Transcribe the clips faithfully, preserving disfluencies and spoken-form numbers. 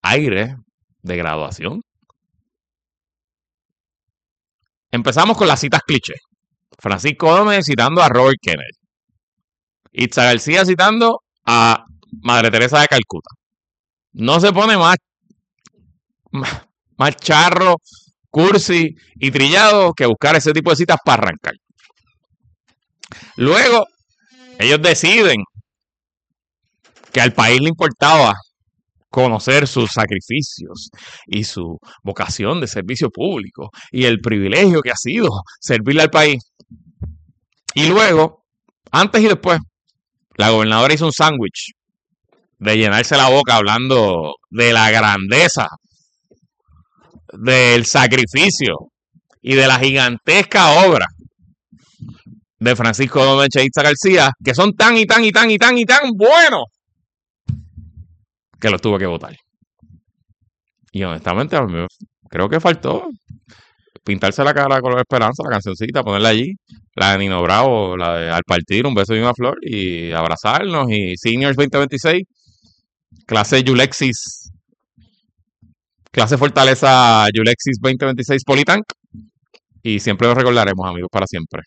aire de graduación. Empezamos con las citas cliché. Francisco Gómez citando a Robert Kennedy. Itza García citando a Madre Teresa de Calcuta. No se pone más, más, más charro, cursi y trillado que buscar ese tipo de citas para arrancar. Luego, ellos deciden que al país le importaba conocer sus sacrificios y su vocación de servicio público y el privilegio que ha sido servirle al país. Y luego, antes y después, la gobernadora hizo un sándwich de llenarse la boca hablando de la grandeza, del sacrificio y de la gigantesca obra de Francisco Gómez e Itza García, que son tan y tan y tan y tan y tan buenos que los tuve que votar. Y honestamente, a mí creo que faltó pintarse la cara con la esperanza, la cancioncita, ponerla allí, la de Nino Bravo, la de Al Partir, un beso y una flor, y abrazarnos, y Seniors veinte veintiséis, clase Yulexis, clase Fortaleza Yulexis veinte veintiséis Politank, y siempre lo recordaremos, amigos, para siempre.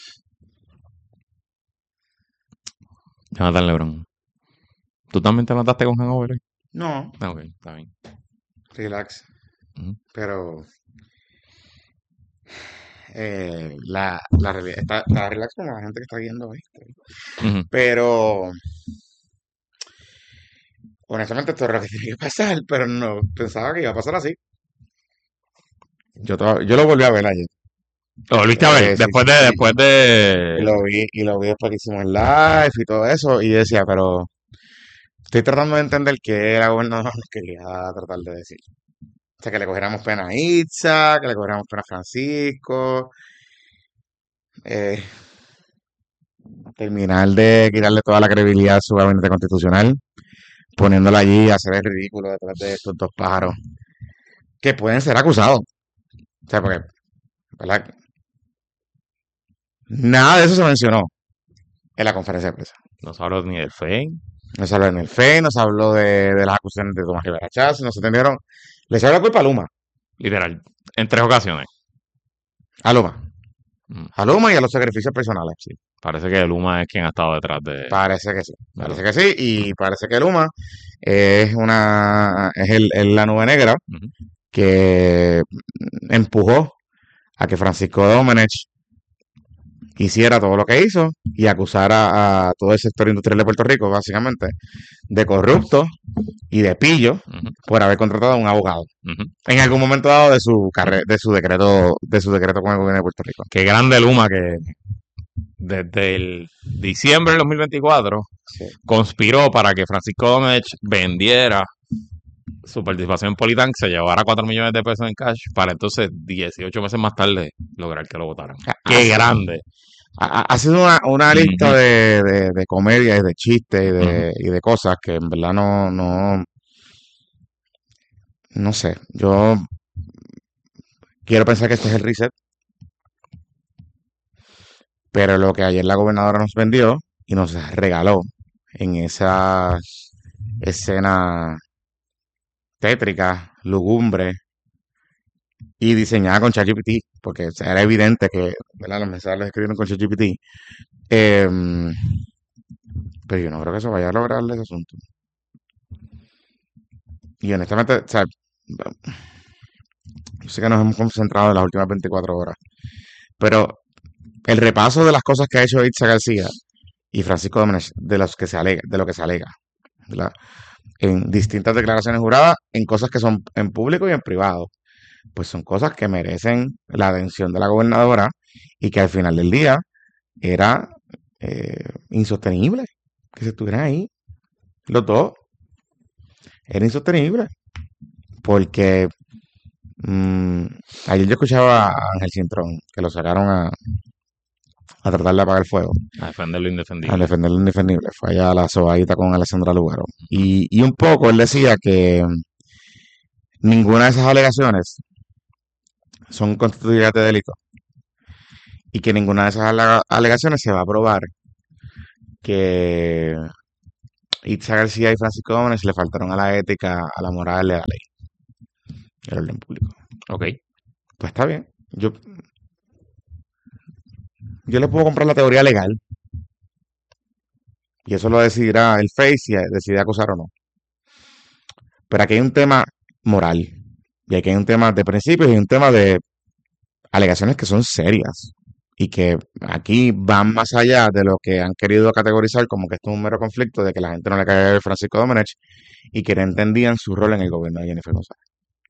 Jonathan Lebron, ¿tú también te mataste con hangover hoy? No. Ok, está bien. Relax. Uh-huh. Pero eh, la, la realidad está, está relax como la gente que está viendo esto. Uh-huh. Pero honestamente esto es lo que tiene que pasar, pero no pensaba que iba a pasar así. Yo, to- yo lo volví a ver ayer. Lo volviste a ver Eh, sí, después sí, de sí. después de Y lo vi, y lo vi después que hicimos el live y todo eso. Y decía, pero estoy tratando de entender qué la gobernadora nos quería tratar de decir. O sea, que le cogiéramos pena a Itza, que le cogiéramos pena a Francisco. Eh, terminar de quitarle toda la credibilidad a su gabinete constitucional, poniéndolo allí a hacer el ridículo detrás de estos dos pájaros que pueden ser acusados. O sea, porque, ¿verdad? Nada de eso se mencionó en la conferencia de prensa. no se habló ni del F E I. No se habló en el F E I, no se habló de, de las acusaciones de Tomás Rivera Chávez, no se entendieron. Le echó la culpa a Luma. Literal, en tres ocasiones. A Luma. Mm. A Luma y a los sacrificios personales. Sí, parece que Luma es quien ha estado detrás de... Parece que sí. Claro. Parece que sí. Y parece que Luma es una es, el, es la nube negra Uh-huh. que empujó a que Francisco Domenech hiciera todo lo que hizo y acusara a todo el sector industrial de Puerto Rico, básicamente, de corrupto y de pillo Uh-huh. por haber contratado a un abogado Uh-huh. en algún momento dado de su carre de su decreto de su decreto con el gobierno de Puerto Rico. Qué grande Luma que desde el diciembre del dos mil veinticuatro Sí. conspiró para que Francisco Domecq vendiera su participación en Politank, se llevara cuatro millones de pesos en cash, para entonces dieciocho meses más tarde lograr que lo votaran. ¡Qué Ha, grande! ha, ha sido una, una lista Uh-huh. de, de, de comedias y de chistes y de, Uh-huh. y de cosas que en verdad no, no, no sé. Yo quiero pensar que este es el reset, pero lo que ayer la gobernadora nos vendió y nos regaló en esa escena tétrica, lúgubre y diseñada con ChatGPT, porque era evidente que, ¿verdad?, los mensajes los escribieron con ChatGPT. Eh, pero yo no creo que eso vaya a lograr ese asunto. Y honestamente, o sea, yo sé que nos hemos concentrado en las últimas veinticuatro horas, pero el repaso de las cosas que ha hecho Itza García y Francisco Domenech, de los que se alega, de lo que se alega, ¿verdad?, en distintas declaraciones juradas, en cosas que son en público y en privado, pues son cosas que merecen la atención de la gobernadora y que al final del día era eh, insostenible que se estuvieran ahí los dos. Era insostenible porque mmm, ayer yo escuchaba a Ángel Cintrón que lo sacaron a, a tratar de apagar el fuego, A defender lo indefendible. a defender lo indefendible. Fue allá a la sobadita con Alessandra Lugaro. Y, y un poco él decía que ninguna de esas alegaciones son constitutivas de delito y que ninguna de esas alega- alegaciones se va a probar que Itza García y Francisco Domenech le faltaron a la ética, a la moral y a la ley, el orden público. Ok. Pues está bien. Yo, yo le puedo comprar la teoría legal y eso lo decidirá el Face si decide acusar o no. Pero aquí hay un tema moral y aquí hay un tema de principios y un tema de alegaciones que son serias y que aquí van más allá de lo que han querido categorizar como que esto es un mero conflicto de que la gente no le cae a Francisco Domenech y que no entendían su rol en el gobierno de Jennifer González.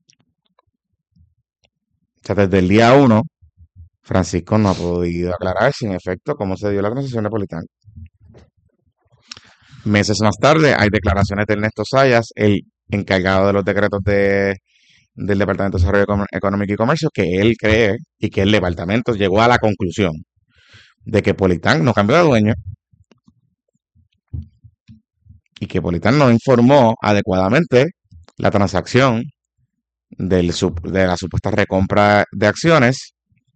O sea, desde el día uno, Francisco no ha podido aclarar sin efecto cómo se dio la transición de Politán. Meses más tarde hay declaraciones de Ernesto Sayas, el encargado de los decretos de, del Departamento de Desarrollo Econ- Económico y Comercio, que él cree y que el departamento llegó a la conclusión de que Politán no cambió de dueño y que Politán no informó adecuadamente la transacción del, sup- de la supuesta recompra de acciones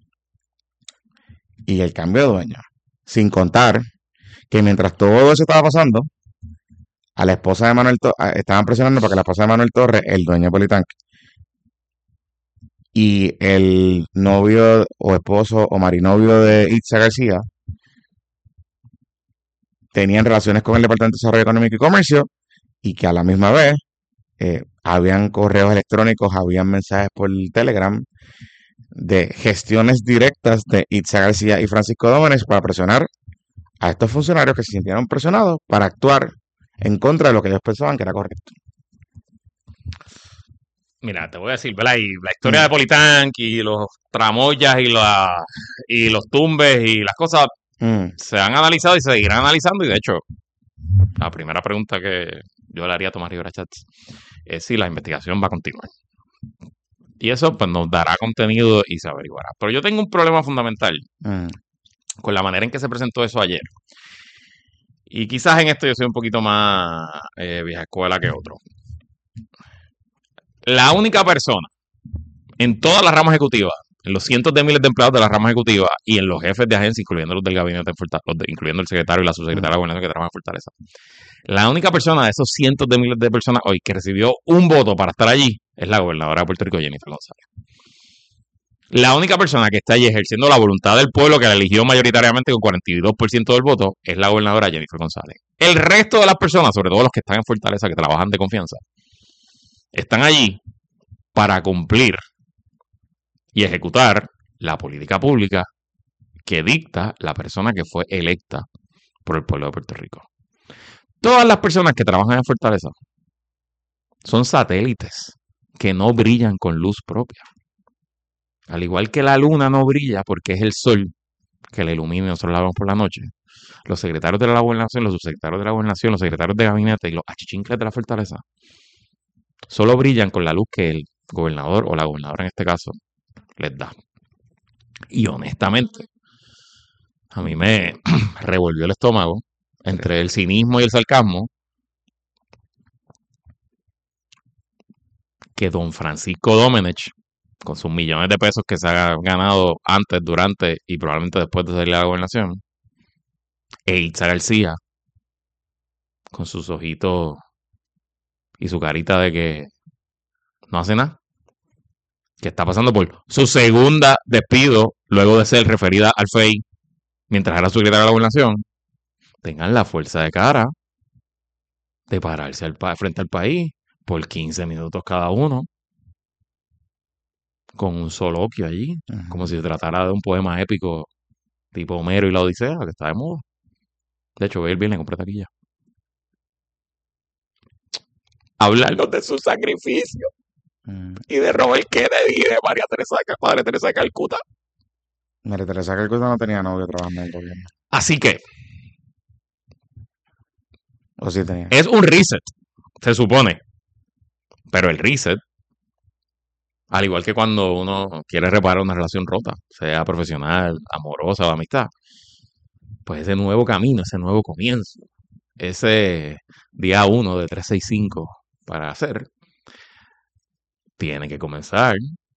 y el cambio de dueño. Sin contar que mientras todo eso estaba pasando, a la esposa de Manuel To- a- estaban presionando para que la esposa de Manuel Torres, el dueño de Politán, y el novio o esposo o marinovio de Itza García tenían relaciones con el Departamento de Desarrollo Económico y Comercio y que a la misma vez eh, habían correos electrónicos, habían mensajes por Telegram de gestiones directas de Itza García y Francisco Domenech para presionar a estos funcionarios que se sintieron presionados para actuar en contra de lo que ellos pensaban que era correcto. Mira, te voy a decir, ¿verdad? Y la historia Mm, de Politank y los tramoyas y, la, y los tumbes y las cosas mm, se han analizado y se seguirán analizando. Y de hecho, la primera pregunta que yo le haría a Tomás Rivera Chats es si la investigación va a continuar. Y eso pues nos dará contenido y se averiguará. Pero yo tengo un problema fundamental mm, con la manera en que se presentó eso ayer. Y quizás en esto yo soy un poquito más eh, vieja escuela que otro. La única persona en todas las ramas ejecutivas, en los cientos de miles de empleados de las ramas ejecutivas y en los jefes de agencia, incluyendo los del gabinete, de Fortaleza, los de- incluyendo el secretario y la subsecretaria de mm. la gobernación que trabajan en Fortaleza. La única persona de esos cientos de miles de personas hoy que recibió un voto para estar allí es la gobernadora de Puerto Rico, Jennifer González. La única persona que está allí ejerciendo la voluntad del pueblo que la eligió mayoritariamente con cuarenta y dos por ciento del voto es la gobernadora Jennifer González. El resto de las personas, sobre todo los que están en Fortaleza, que trabajan de confianza, están allí para cumplir y ejecutar la política pública que dicta la persona que fue electa por el pueblo de Puerto Rico. Todas las personas que trabajan en Fortaleza son satélites que no brillan con luz propia. Al igual que la luna no brilla porque es el sol que la ilumina y nosotros la vemos por la noche, los secretarios de la gobernación, los subsecretarios de la gobernación, los secretarios de gabinete y los achichincles de la Fortaleza solo brillan con la luz que el gobernador o la gobernadora en este caso les da. Y honestamente, a mí me revolvió el estómago entre el cinismo y el sarcasmo que don Francisco Domenech, con sus millones de pesos que se ha ganado antes, durante y probablemente después de salir a la gobernación, e Itza García, con sus ojitos y su carita de que no hace nada, que está pasando por su segunda despido luego de ser referida al F E I mientras era secretaria de la gobernación, tengan la fuerza de cara de pararse al frente al país por quince minutos cada uno, con un soliloquio allí, Uh-huh. como si se tratara de un poema épico tipo Homero y la Odisea, que está de moda. De hecho, voy a ir bien, le compré taquilla. Hablarnos de su sacrificio Uh-huh. y de Robert Kennedy y de María Teresa de Madre Teresa de Calcuta. María Teresa Calcuta no tenía novio trabajando en el gobierno. Así que ¿O sí tenía? es un reset, se supone. Pero el reset, al igual que cuando uno quiere reparar una relación rota, sea profesional, amorosa o de amistad, pues ese nuevo camino, ese nuevo comienzo, ese día uno de trescientos sesenta y cinco para hacer, tiene que comenzar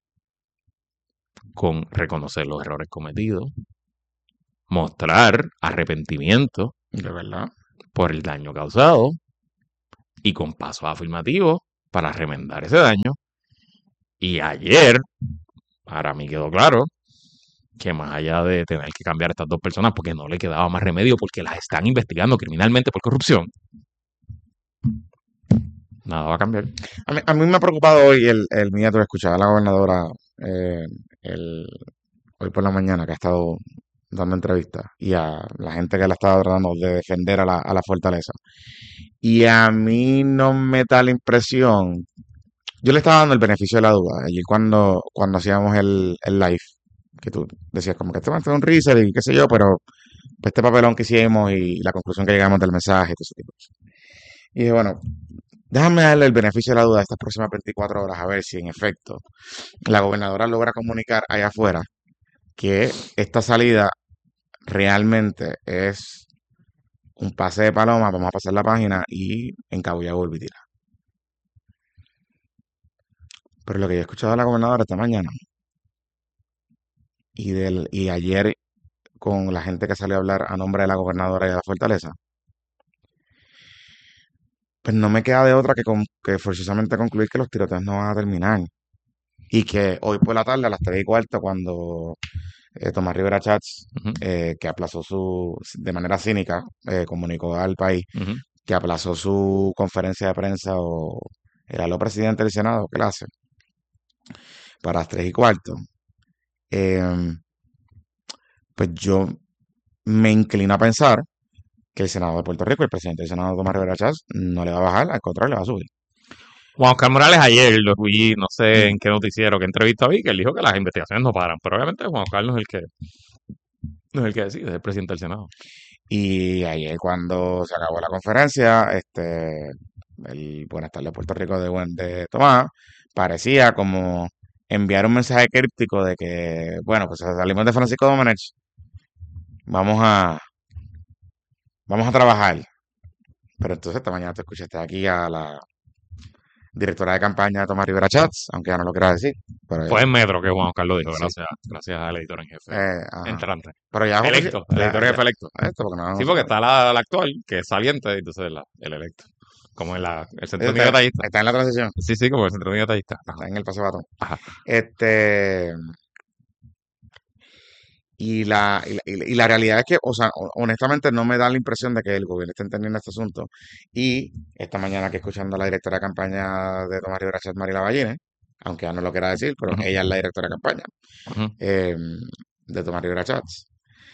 con reconocer los errores cometidos, mostrar arrepentimiento De verdad. por el daño causado y con pasos afirmativos para remendar ese daño. Y ayer, para mí quedó claro que más allá de tener que cambiar a estas dos personas porque no le quedaba más remedio porque las están investigando criminalmente por corrupción, nada va a cambiar. A mí, a mí me ha preocupado hoy el, el miedo de escuchar a la gobernadora eh, el, hoy por la mañana, que ha estado dando entrevistas, y a la gente que la estaba tratando de defender a la, a la fortaleza. Y a mí no me da la impresión. Yo le estaba dando el beneficio de la duda. Allí cuando, cuando hacíamos el, el live, que tú decías como que este fue un reset y qué sé yo, pero este papelón que hicimos y la conclusión que llegamos del mensaje, todo ese tipo de cosas. Y dije, bueno, déjame darle el beneficio de la duda a estas próximas veinticuatro horas a ver si en efecto la gobernadora logra comunicar allá afuera que esta salida realmente es un pase de paloma, vamos a pasar la página y encabullar a Volvitira. Pero lo que yo he escuchado de la gobernadora esta mañana y, del, y ayer con la gente que salió a hablar a nombre de la gobernadora y de la fortaleza, pues no me queda de otra que, con, que forzosamente concluir que los tiroteos no van a terminar. Y que hoy por la tarde, a las tres y cuarto, cuando eh, Tomás Rivera Chats, Ujú, eh, que aplazó su, de manera cínica, eh, comunicó al país ujú. que aplazó su conferencia de prensa o era lo presidente del Senado, que la hace, para las tres y cuarto. Eh, pues yo me inclino a pensar que el Senado de Puerto Rico, el presidente del Senado, Tomás Rivera Chats, no le va a bajar, al contrario, le va a subir. Juan Oscar Morales ayer lo vi, no sé Mm. en qué noticiero, qué entrevista vi, que él dijo que las investigaciones no paran, pero obviamente Juan Oscar no es el que, no es el que decide, es el presidente del Senado. Y ayer cuando se acabó la conferencia, este, el Buenas tardes Puerto Rico de, Buen- de Tomás, parecía como enviar un mensaje críptico de que, bueno, pues salimos de Francisco Domenech, vamos a, vamos a trabajar. Pero entonces esta mañana te escuchaste aquí a la directora de campaña de Tomás Rivera Chats, aunque ya no lo quiera decir, pero Fue ya, en Metro que Juan Oscar lo dijo, sí, gracias, gracias al editor en jefe eh, ajá. entrante. Pero ya es ofici- Electo, el ya, editor en ya, jefe electo. esto porque no, no Sí, se porque puede. está la, la actual, que es saliente, entonces la, el electo. Como en la, el centro Está, niño tallista. está en la transición, Sí, sí, como el centro niño tallista. Ajá, está en el paso de batón. ajá. Este, Y la, y la, y la- y la realidad es que, o sea, ho- honestamente no me da la impresión de que el gobierno esté entendiendo este asunto. Y esta mañana que escuchando a la directora de campaña de Tomás Rivera Chat, Mari Lavallene, aunque ella no lo quiera decir, pero Ujú, ella es la directora de campaña ujú. eh, de Tomás Rivera Chats,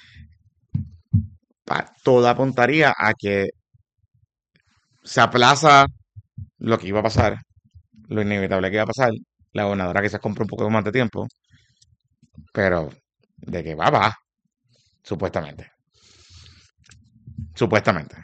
pa- toda apuntaría a que se aplaza lo que iba a pasar, lo inevitable que iba a pasar. La gobernadora quizás compra un poco más de tiempo, pero de que va, va, supuestamente. Supuestamente.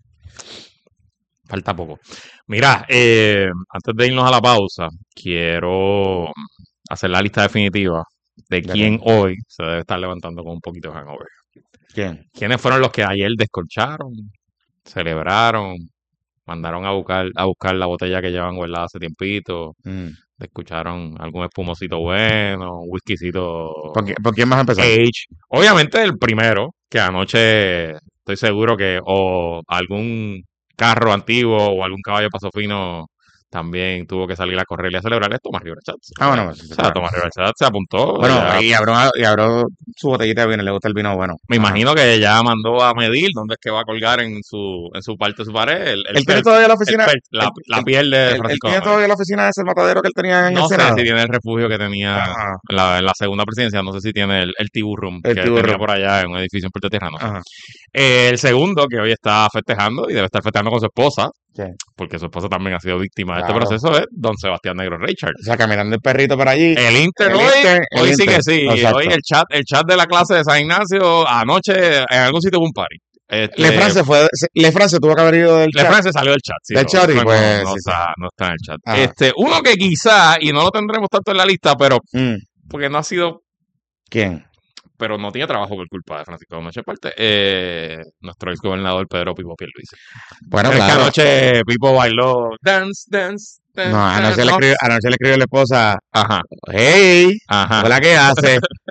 Falta poco. Mira, eh, antes de irnos a la pausa, quiero hacer la lista definitiva de ¿De quién qué? hoy se debe estar levantando con un poquito de hangover. ¿Quién? ¿Quiénes fueron los que ayer descolcharon, celebraron, mandaron a buscar, a buscar la botella que llevan guardada hace tiempito, Mm. escucharon algún espumosito bueno, un whiskycito ¿Por, qué- por quién vas a empezar? age? Obviamente el primero, que anoche estoy seguro que o algún carro antiguo o algún caballo paso fino también tuvo que salir a correr y a celebrar esto, Tomás Rivera Chatz. Ah, O bueno, sea, pues, sí, o sea, claro. Tomás Rivera Chatz se apuntó, Bueno, ya y abrió, y abrió su botellita de vino, le gusta el vino bueno. me Ajá. imagino que ya mandó a medir dónde es que va a colgar en su, en su parte de su pared el, el Él tiene felt, todavía la el oficina, felt, él, la, la él- piel de él- él Francisco tiene Domenech. todavía la oficina de ese matadero que él tenía en el No sé Senado. si tiene el refugio que tenía Ajá, en la, en la segunda presidencia, no sé si tiene el, el Tibu Room el que tenía tiburón. por allá en un edificio en Puerto Tierra, no sé. Ajá, Eh, el segundo, que hoy está festejando y debe estar festejando con su esposa, sí, porque su esposa también ha sido víctima de este claro. proceso, es don Sebastián Negro Richard. O sea, caminando el perrito por allí, El Inter el hoy, Inter, el hoy sí Inter. que sí. Exacto. Hoy el chat, el chat de la clase de San Ignacio, anoche en algún sitio hubo un party. Este, Lefran se fue, se- Lefran se tuvo que haber ido del chat, Lefranc se salió del chat, sí, del no, chat y Lefranc no, pues, no sí, sí. está, no está en el chat. Ajá. Este, uno que quizá, y no lo tendremos tanto en la lista, pero Mm, porque no ha sido, ¿quién? pero no tiene trabajo por culpa de Francisco Domenech parte, eh, nuestro ex gobernador Pedro Pipo Pierluisi. Bueno, Es que claro. anoche Pipo bailó dance, dance, dance, No, anoche dance, le ¿no? escribió, anoche le escribió a la esposa, Ajá, hey, ajá. hola, ¿qué hace?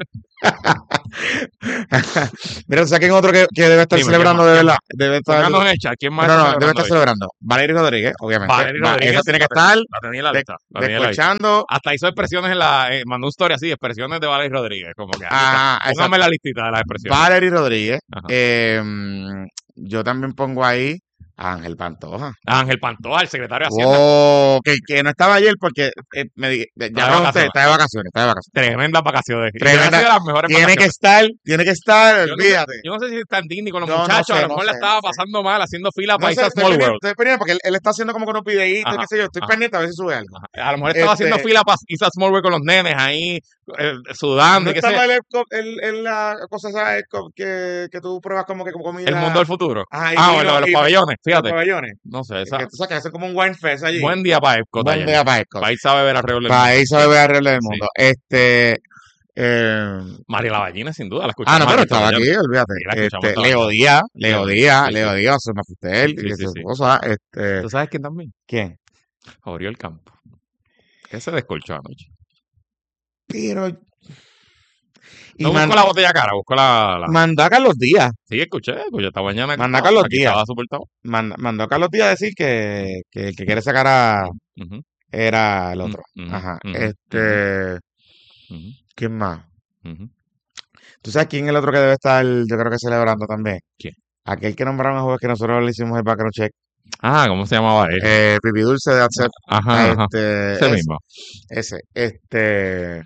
Mira, ¿saquen otro que, que debe estar Dime, celebrando ¿quién de más? verdad? Debe estar... Pónganos en el chat. ¿Quién más No, está no, debe celebrando estar hoy? celebrando. Valery Rodríguez, obviamente. Valery Va, Rodríguez. esa tiene que La, ten- estar la tenía en la de- lista. La tenía en la lista. descorchando. Hasta hizo expresiones en la... eh, mandó un story así, expresiones de Valery Rodríguez. Como que aquí está. Ah, Póngame exacto. la listita de las expresiones. Valery Rodríguez. Ajá. Eh, yo también pongo ahí a Ángel Pantoja. Ángel Pantoja, el secretario de Hacienda. Oh, que, que no estaba ayer porque eh, me di- ya de pregunté, vacaciones. está de vacaciones, está de vacaciones. Tremendas vacaciones. Y Tremenda- debe ser de las mejores Tiene que vacaciones. estar, tiene que estar, Yo no, sé, olvídate. yo no sé si está en Disney con los No, no muchachos. sé, a lo no mejor sé, la estaba no sé. pasando mal haciendo fila No para sé, irse a estoy Small pendiente, World. estoy pendiente porque él, él está haciendo como que unos videitos, Ajá, qué sé yo, estoy ajá. pendiente a ver si sube algo. A lo mejor estaba haciendo Este- fila para irse a Small World con los nenes ahí, eh, sudando No y qué sé yo. estaba el, el, el- la cosa esa el co- que, que tú pruebas como que como comida. El mundo del futuro. Ajá, y Ah, vino- bueno, de los y- pabellones, los fíjate. pabellones. No sé, esa, Que tú sabes que hacen como un wine fest allí. buen día para Epcot Buen ayer. día para Epcot. Para irse a beber alrededor del Para mundo. irse a beber alrededor del Sí. mundo. Este. Eh, María la Ballina, sin duda, la escuchamos. ah, no, pero aquí estaba esta aquí, mañana. olvídate. Sí, la escuchamos Este, esta Leo mañana. Díaz, Leo Sí, Díaz, sí, Leo sí. Díaz, se me fuiste él, Sí, que sí, su sí. esposa, este. ¿Tú sabes quién también? ¿Quién? Oriol Campo. Ese descolchó anoche. Pero. Y No man- busco la botella cara, busco la... la... mandó a Carlos Díaz. Sí, escuché, escuché esta mañana. Manda aquí Carlos aquí Díaz. estaba súper tapado. Mand- mandó a Carlos Díaz a decir que, que el que quiere sacar a. Ujú, Era el otro. ujú, Ajá. ujú, Este. ujú, ¿Quién más? ujú. ¿Tú sabes quién es el otro que debe estar, yo creo que celebrando también? ¿Quién? Aquel que nombraron a jueves que nosotros le hicimos el background check. Ah, ¿cómo se llamaba él? Eh, Pipi Dulce de Accept. Ajá, ajá. Este, Ese es- mismo. ese. Este.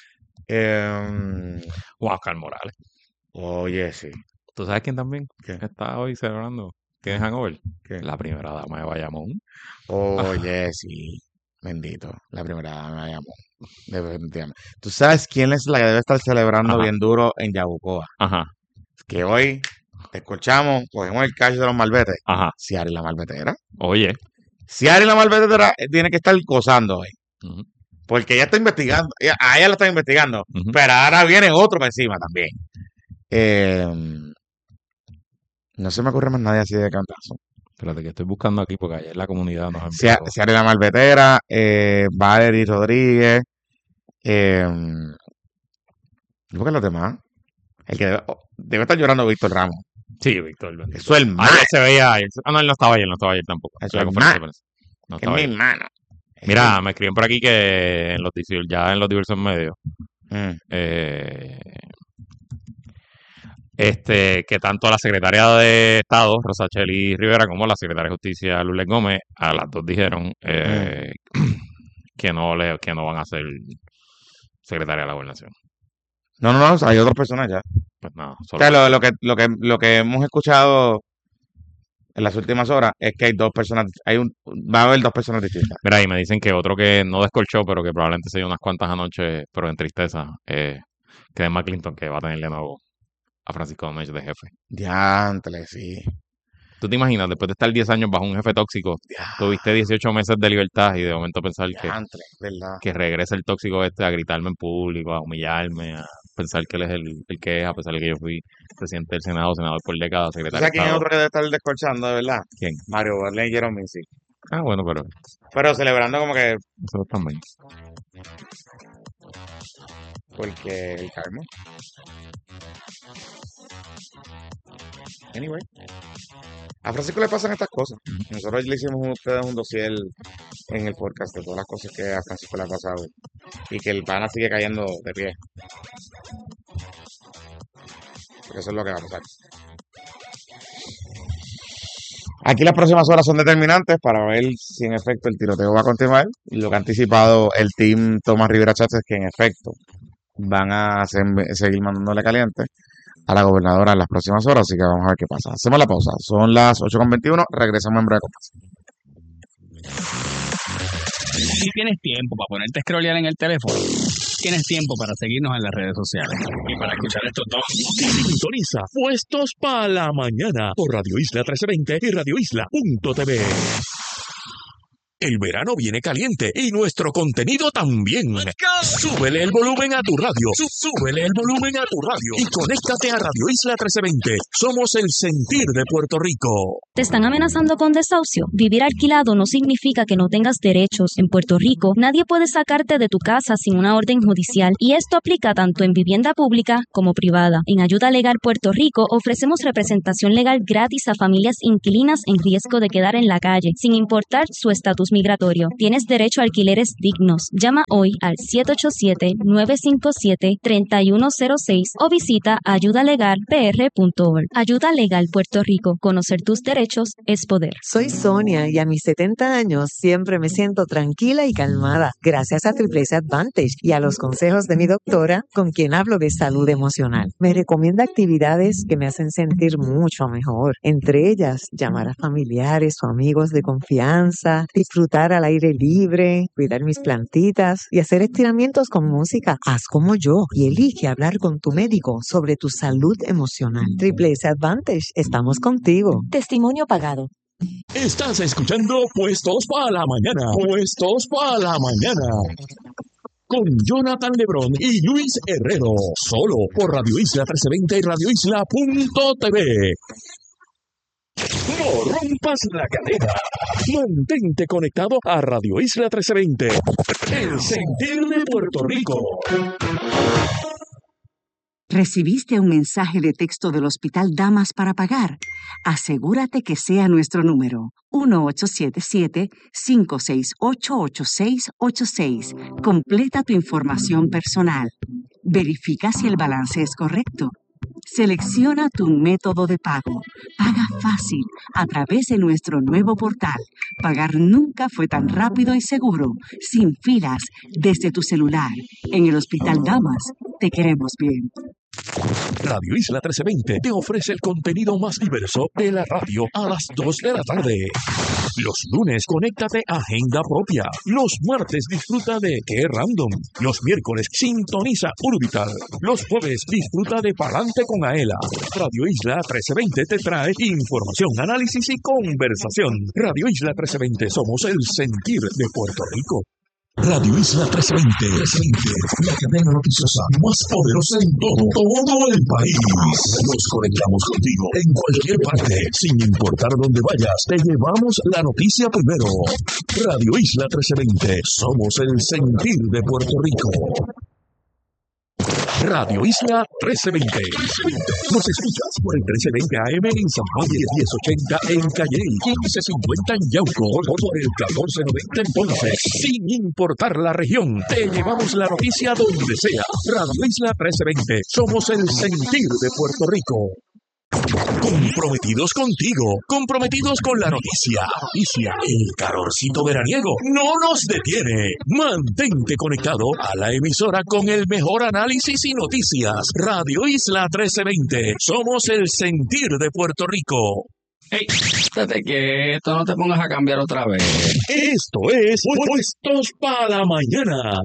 em, Juan Oscar Morales. oye, sí. ¿Tú sabes quién también ¿Qué? está hoy celebrando? ¿Tiene hangover? ¿Qué? La primera dama de Bayamón. Oye, sí. Bendito. La primera dama me llamó. Definitivamente. ¿Tú sabes quién es la que debe estar celebrando Ajá. bien duro en Yabucoa? Ajá, Que hoy te escuchamos, cogemos el cash de los malbetes. ajá. Ciara y la malbetera. Oye. Ciara y la malbetera eh, tiene que estar gozando hoy. Ujú, Porque ella está investigando. ella- A ella la están investigando. ujú. Pero ahora viene otro para encima también. Eh, no se me ocurre más nadie así de cantazo. Espérate, que estoy buscando aquí porque ayer la comunidad nos Cia- envió. Ciara y la malbetera. Eh, Valery Rodríguez. Eh, ¿por qué los demás? El que debe, oh, debe estar llorando Víctor Ramos. Sí, Víctor. bendito. Eso es el más. Ayer se veía. ayer se- Ah, no, él no estaba ayer, no estaba ayer tampoco. Eso En la es conferencia de más. prensa. No Es estaba mi ayer. hermano. Mira, me escriben por aquí que en los, dici- ya en los diversos medios, Mm. eh, este, que tanto la secretaria de Estado, Rosacheli Rivera, como la secretaria de Justicia, Lourdes Gómez, a las dos dijeron eh, que no le, que no van a ser secretaria de la gobernación. No, no, no. o sea, hay otras personas ya. Pues nada, O solo sea, lo, lo que, lo, que, lo que hemos escuchado en las últimas horas es que hay dos personas, hay un, va a haber dos personas distintas. Mira, ahí me dicen que otro que no descolchó, pero que probablemente se dio unas cuantas anoches, pero en tristeza, eh, que es McClinton, que va a tener de nuevo a Francisco Domínguez de jefe. Diantre, sí. ¿Tú te imaginas, después de estar diez años bajo un jefe tóxico, tuviste dieciocho meses de libertad y de momento pensar que, Diantre, ¿verdad? que regresa el tóxico este a gritarme en público, a humillarme, a pensar que él es el, el que es, a pesar de que yo fui presidente del Senado, senador por décadas, ¿Tú secretario sabes de quién es Estado? otro que debe estar descorchando, de verdad? ¿Quién? Mario Borley y Jerome sí. Ah, bueno, pero Pero celebrando como que, eso también. porque el karma. Anyway. A Francisco le pasan estas cosas. Nosotros le hicimos a ustedes un dossier en el podcast de todas las cosas que a Francisco le ha pasado. Y que el pana sigue cayendo de pie. Porque eso es lo que va a pasar. Aquí las próximas horas son determinantes para ver si en efecto el tiroteo va a continuar. Y lo que ha anticipado el team Tomás Rivera Chávez es que en efecto van a hacer- seguir mandándole caliente a la gobernadora en las próximas horas. Así que vamos a ver qué pasa. Hacemos la pausa. Son las ocho con veintiuno. Regresamos en breve con más. Si tienes tiempo para ponerte a scrollear en el teléfono, tienes tiempo para seguirnos en las redes sociales y para escuchar estos dos. Sintoniza Puestos para la Mañana por Radio Isla trece veinte y Radio Isla punto t v. El verano viene caliente y nuestro contenido también. Súbele el volumen a tu radio. Súbele el volumen a tu radio. Y conéctate a Radio Isla trece veinte. Somos el sentir de Puerto Rico. ¿Te están amenazando con desahucio? Vivir alquilado no significa que no tengas derechos. En Puerto Rico, nadie puede sacarte de tu casa sin una orden judicial. Y esto aplica tanto en vivienda pública como privada. En Ayuda Legal Puerto Rico ofrecemos representación legal gratis a familias inquilinas en riesgo de quedar en la calle, sin importar su estatus migratorio. Tienes derecho a alquileres dignos. Llama hoy al siete ocho siete, nueve cinco siete, tres uno cero seis o visita ayuda legal p r punto org. Ayuda Legal Puerto Rico. Conocer tus derechos es poder. Soy Sonia y a mis setenta años siempre me siento tranquila y calmada gracias a Triple S Advantage y a los consejos de mi doctora, con quien hablo de salud emocional. Me recomienda actividades que me hacen sentir mucho mejor. Entre ellas, llamar a familiares o amigos de confianza, disfrutar al aire libre, cuidar mis plantitas y hacer estiramientos con música. Haz como yo y elige hablar con tu médico sobre tu salud emocional. Triple S Advantage, estamos contigo. Testimonio pagado. Estás escuchando Puestos para la Mañana. Puestos para la Mañana. Con Jonathan Lebrón y Luis Herrero. Solo por Radio Isla trece veinte y radio isla punto t v. No rompas la cadena. Mantente conectado a Radio Isla trece veinte. El sentir de Puerto Rico. ¿Recibiste un mensaje de texto del Hospital Damas para pagar? Asegúrate que sea nuestro número, uno ocho siete siete, cinco seis ocho, ocho seis ocho seis. Completa tu información personal. Verifica si el balance es correcto. Selecciona tu método de pago. Paga fácil a través de nuestro nuevo portal. Pagar nunca fue tan rápido y seguro, sin filas, desde tu celular. En el Hospital Damas, te queremos bien. Radio Isla trece veinte te ofrece el contenido más diverso de la radio a las dos de la tarde. Los lunes, conéctate a Agenda Propia. Los martes, disfruta de Qué Random. Los miércoles, sintoniza Urbital. Los jueves, disfruta de Palante con Aela. Radio Isla trece veinte te trae información, análisis y conversación. Radio Isla trece veinte, somos el sentir de Puerto Rico. Radio Isla trece veinte, la cadena noticiosa más poderosa en todo, todo el país. Nos conectamos contigo en cualquier parte, sin importar dónde vayas. Te llevamos la noticia primero. Radio Isla trece veinte, somos el sentir de Puerto Rico. Radio Isla trece veinte. Nos escuchas por el trece veinte A M en San Juan, diez ochenta en Calle, quince cincuenta en Yauco, por el catorce noventa en Ponce. Sin importar la región, te llevamos la noticia donde sea. Radio Isla trece veinte. Somos el sentir de Puerto Rico. Comprometidos contigo, comprometidos con la noticia. Noticia, el calorcito veraniego no nos detiene. Mantente conectado a la emisora con el mejor análisis y noticias. Radio Isla trece veinte. Somos el sentir de Puerto Rico. Hey, estate quieto, no te pongas a cambiar otra vez. Esto es Puestos para la Mañana.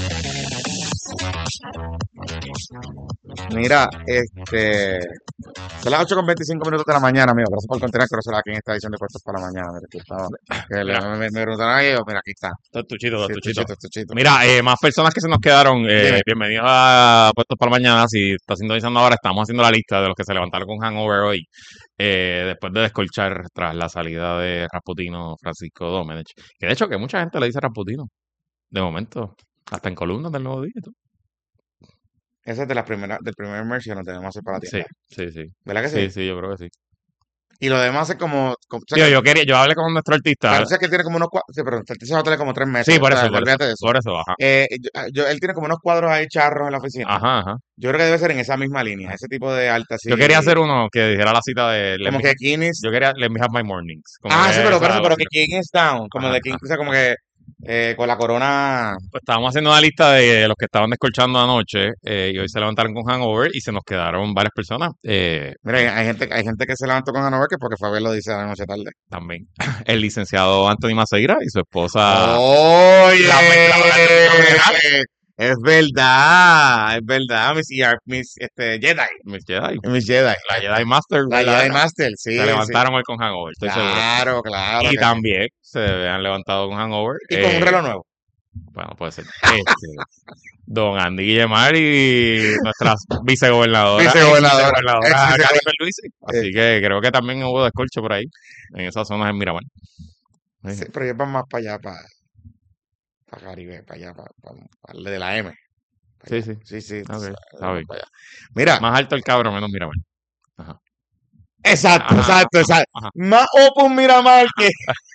Mira, este... son las ocho con veinticinco minutos de la mañana, amigo. Gracias por continuar con aquí en esta edición de Puestos para la Mañana. Mira, aquí estaba, que le, me, me preguntaron ahí, mira, aquí está. Tostuchito, Sí, tostuchito. Tuchito, Tuchito. Mira, eh, más personas que se nos quedaron. Eh, Dime. bienvenidos a Puestos para Mañana. Si está sintonizando ahora, estamos haciendo la lista de los que se levantaron con hangover hoy. Eh, después de descolchar tras la salida de Rasputino Francisco Domenech. Que de hecho que mucha gente le dice Rasputino. De momento, hasta en columnas del Nuevo Día. y todo. Ese es de la primera, del primer merch que nos debemos hacer para ti. Sí, sí, sí. ¿Verdad que sí? Sí, sí, yo creo que sí. Y lo demás es como... como o sea, Tío, que- yo quería, yo hablé con nuestro artista. parece que tiene como unos cuadros... Sí, pero el artista va a tener como tres meses. Sí, por o sea, eso, por olvídate eso, de eso. por eso, ajá. Eh, yo- yo- él tiene como unos cuadros ahí charros en la oficina. Ajá, ajá. Yo creo que debe ser en esa misma línea, ese tipo de alta. Así, Yo quería hacer uno que dijera la cita de... Let como me- que King is... Yo quería Let me have my mornings. Como Ah, que sí, pero, esa pero, era pero la que cita. King is down. Como Ajá, de King, ajá. o sea, como que eh, con la corona... Pues estábamos haciendo una lista de los que estaban descolchando anoche eh, y hoy se levantaron con hangover y se nos quedaron varias personas eh, Mira, hay- hay gente, hay gente que se levantó con Hanover que porque Fabián lo dice a la noche tarde. también. El licenciado Anthony Maceira y su esposa. ¡Oye! La- la- la- Es verdad, es verdad, mis, E R mis este, Jedi, Mis Jedi. mis Jedi. La Jedi Master. La ¿verdad? Jedi Master, sí, Se sí. levantaron hoy con Hangover, estoy seguro. Claro, claro. Y que también se han levantado con Hangover. sí. Y con un eh, reloj nuevo. Bueno, puede ser. Este, don Andy Guillemar y nuestra vicegobernadora. Vicegobernadora, ex vicegobernadora ex Cari vicegobernadora. Pierluisi. Así que creo que también hubo descorche por ahí, en esas zonas en Miramar. Sí, pero ellos van más para allá, para, para Caribe, para allá, para, para, para el de la M. para Sí, allá. sí. Sí, sí. tú Ok, sabes, está van bien. para allá. Mira, Más alto el cabro, menos Miramar. Ajá. exacto, Ajá, exacto, ajá, exacto. ajá. Más Opus Miramar que.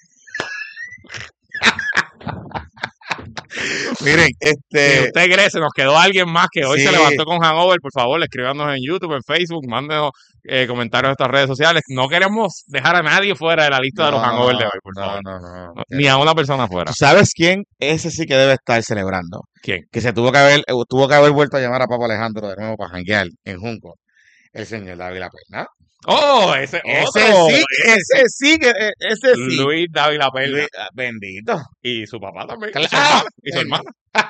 Miren, Si este. usted cree, se nos quedó alguien más que hoy se Sí. levantó con Hangover, por favor, escríbanos en YouTube, en Facebook, mándenos eh, comentarios en estas redes sociales. No queremos dejar a nadie fuera de la lista de los No, Hangover de hoy, por no, favor. no, no. No, ni a una persona fuera. ¿Tú sabes quién? Ese sí que debe estar celebrando. ¿Quién? Que se tuvo que haber, eh, tuvo que haber vuelto a llamar a Papa Alejandro de nuevo para janguear en Junco. El señor David La Perna. ¡Oh! Ese, Ese otro. sí, ese sí, que- eh, ese sí. Luis Dávila Perla. Luis, ah, bendito. Y su papá también. Cla- Y su hermana. ¡Ah! Y su hermana.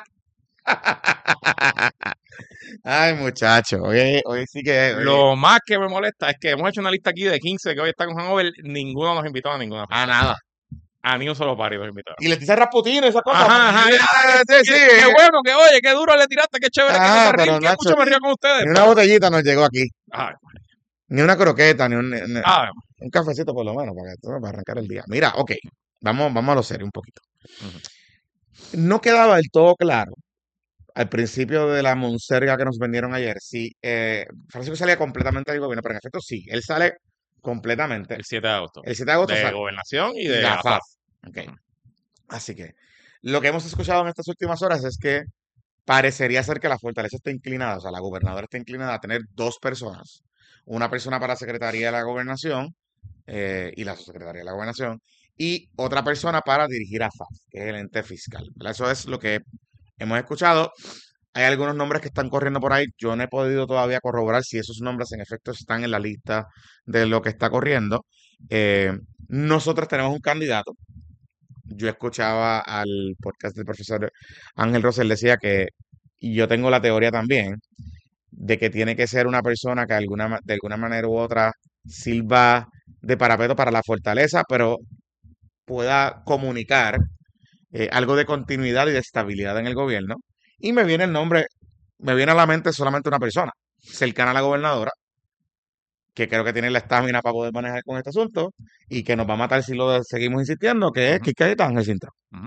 Ay, muchacho, hoy, hoy sí que. hoy- Lo más que me molesta es que hemos hecho una lista aquí de quince que hoy está con Hangover. Ninguno nos invitó a ninguna. Ah, nada. A ni un solo party nos invitaron. Y Leticia Rasputin, esa cosa. Ajá, ajá. Ah, sí, sí. Qué, qué bueno, que oye, qué duro le tiraste, qué chévere Ah, que me pero, río, que Nacho, mucho me río con ustedes. Ni una botellita nos llegó aquí. Ay, Ni una croqueta, ni un, ni- ni- ay, un cafecito por lo menos para, que- para arrancar el día. Mira, ok, vamos, vamos a lo serio un poquito. Ujú. No quedaba del todo claro al principio de la monserga que nos vendieron ayer si eh, Francisco salía completamente del gobierno, pero en efecto sí, él sale completamente. El siete de agosto. El siete de agosto De sale. gobernación y Y de la AFAF. F A F. Ok. Así que lo que hemos escuchado en estas últimas horas es que parecería ser que la fortaleza está inclinada, o sea, la gobernadora está inclinada a tener dos personas. Una persona para Secretaría de la Gobernación eh, y la Secretaría de la Gobernación y otra persona para dirigir a F A F, que es el ente fiscal. ¿Verdad? Eso es lo que hemos escuchado. Hay algunos nombres que están corriendo por ahí. Yo no he podido todavía corroborar si esos nombres en efecto están en la lista de lo que está corriendo. Eh, nosotros tenemos un candidato. Yo escuchaba al podcast del profesor Ángel Rosell, decía que, y yo tengo la teoría también, de que tiene que ser una persona que alguna, ma- de alguna manera u otra sirva de parapeto para la fortaleza, pero pueda comunicar eh, algo de continuidad y de estabilidad en el gobierno. Y me viene el nombre, me viene a la mente solamente una persona, cercana a la gobernadora, que creo que tiene la estamina para poder manejar con este asunto y que nos va a matar si lo seguimos insistiendo, que es Ujú. Kike Ángel Cintrón. Ujú.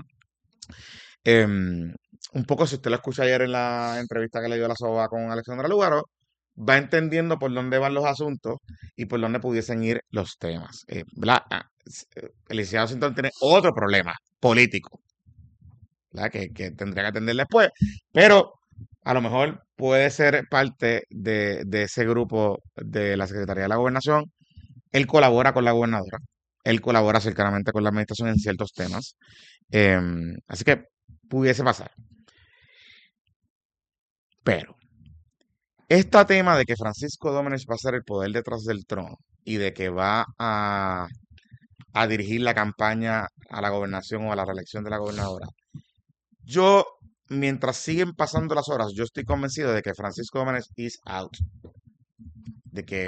Em, un poco, si usted lo escucha ayer en la entrevista que le dio la SOBA con Alexandra Lugaro, va entendiendo por dónde van los asuntos y por dónde pudiesen ir los temas. Eh, ¿verdad? Ah, s- eh, El licenciado Cintrón tiene otro problema político, ¿verdad? Que, que tendría que atender después, pero a lo mejor puede ser parte de, de ese grupo de la Secretaría de la Gobernación. Él colabora con la gobernadora, él colabora cercanamente con la administración en ciertos temas. Em, así que pudiese pasar. Pero este tema de que Francisco Domenech va a ser el poder detrás del trono y de que va a, a dirigir la campaña a la gobernación o a la reelección de la gobernadora, yo, mientras siguen pasando las horas, yo estoy convencido de que Francisco Domenech is out. De que